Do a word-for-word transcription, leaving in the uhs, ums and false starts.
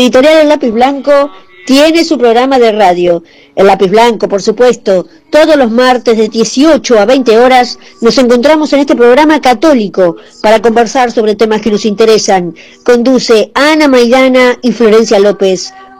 Editorial El Lápiz Blanco tiene su programa de radio. El Lápiz Blanco, por supuesto, todos los martes de dieciocho a veinte horas nos encontramos en este programa católico para conversar sobre temas que nos interesan. Conduce Ana Maidana y Florencia López.